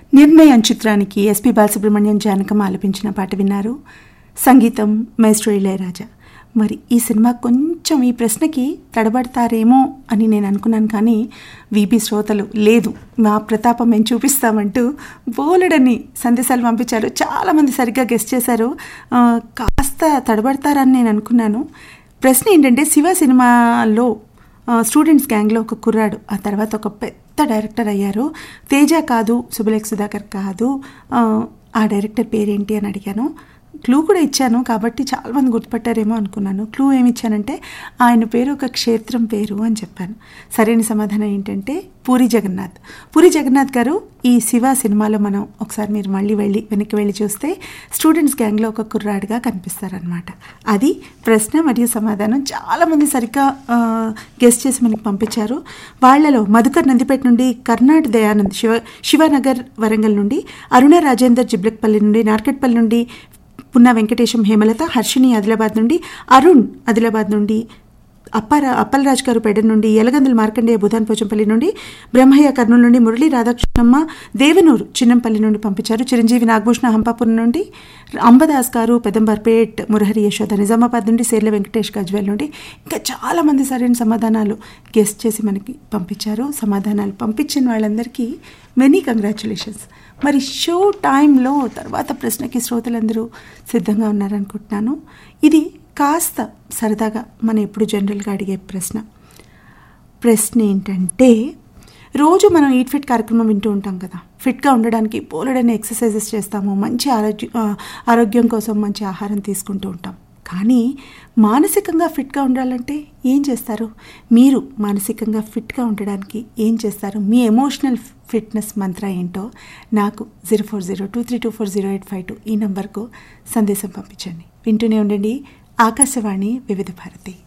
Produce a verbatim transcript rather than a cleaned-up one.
నిర్ణయం చిత్రానికి ఎస్పి బాలసుబ్రహ్మణ్యం జానకమ్మ ఆలపించిన పాట విన్నారు. సంగీతం మేస్ట్రో ఇళయరాజా. మరి ఈ సినిమా కొంచెం ఈ ప్రశ్నకి తడబడతారేమో అని నేను అనుకున్నాను, కానీ వీబీ శ్రోతలు లేదు మా ప్రతాపం మేము చూపిస్తామంటూ బోలెడని సందేశాలు పంపించారు. చాలామంది సరిగ్గా గెస్ట్ చేశారు. కాస్త తడబడతారని నేను అనుకున్నాను. ప్రశ్న ఏంటంటే, శివ సినిమాలో స్టూడెంట్స్ గ్యాంగ్లో ఒక కుర్రాడు ఆ తర్వాత ఒక పెద్ద డైరెక్టర్ అయ్యారు. తేజ కాదు, సుబలేఖ సుధాకర్ కాదు, ఆ డైరెక్టర్ పేరేంటి అని అడిగాను. క్లూ కూడా ఇచ్చాను కాబట్టి చాలామంది గుర్తుపట్టారేమో అనుకున్నాను. క్లూ ఏమి ఇచ్చానంటే ఆయన పేరు ఒక క్షేత్రం పేరు అని చెప్పాను. సరైన సమాధానం ఏంటంటే పూరి జగన్నాథ్. పూరి జగన్నాథ్ గారు ఈ శివ సినిమాలో మనం ఒకసారి మీరు మళ్ళీ వెళ్ళి వెనక్కి వెళ్ళి చూస్తే స్టూడెంట్స్ గ్యాంగ్లో ఒక కుర్రాడిగా కనిపిస్తారనమాట. అది ప్రశ్న మరియు సమాధానం. చాలామంది సరిగ్గా గెస్ట్ చేసి మనకి పంపించారు. వాళ్లలో మధుకర్ నందిపేట నుండి, కర్ణాటక దయానంద్ శివ శివనగర్ వరంగల్ నుండి, అరుణ రాజేందర్ జిబ్లక్పల్లి నుండి, నార్కెట్పల్లి నుండి పున్నా వెంకటేశం, హేమలత, హర్షిని ఆదిలాబాద్ నుండి, అరుణ్ ఆదిలాబాద్ నుండి, అప్పారా అప్పలరాజు గారు పెడ నుండి, యలగందుల మార్కండేయ భూదాన్ పోచంపల్లి నుండి, బ్రహ్మయ్య కర్నూలు నుండి, మురళీ రాధాకృష్ణమ్మ దేవనూరు చిన్నంపల్లి నుండి పంపించారు. చిరంజీవి నాగభూషణ హంపాపురం నుండి, అంబదాస్ గారు పెదంబర్పేట్, మురహరి యశోద నిజామాబాద్ నుండి, సేర్ల వెంకటేష్ గజ్వేల్ నుండి, ఇంకా చాలామంది సరైన సమాధానాలు గెస్ట్ చేసి మనకి పంపించారు. సమాధానాలు పంపించిన వాళ్ళందరికీ మెనీ కంగ్రాచులేషన్స్. మరి షో టైంలో తర్వాత ప్రశ్నకి శ్రోతలందరూ సిద్ధంగా ఉన్నారనుకుంటున్నాను. ఇది కాస్త సరదాగా మనం ఎప్పుడు జనరల్గా అడిగే ప్రశ్న. ప్రశ్న ఏంటంటే, రోజు మనం ఈట్ ఫిట్ కార్యక్రమం వింటూ ఉంటాం కదా. ఫిట్గా ఉండడానికి బోలెడని ఎక్సర్సైజెస్ చేస్తాము, మంచి ఆరోగ్య ఆరోగ్యం కోసం మంచి ఆహారం తీసుకుంటూ ఉంటాం. కానీ మానసికంగా ఫిట్గా ఉండాలంటే ఏం చేస్తారు? మీరు మానసికంగా ఫిట్గా ఉండడానికి ఏం చేస్తారు? మీ ఎమోషనల్ ఫిట్నెస్ మంత్ర ఏంటో నాకు zero four zero two three two four zero eight five two ఈ నంబర్కు సందేశం పంపించండి. వింటూనే ఉండండి ఆకాశవాణి వివిధ భారతి.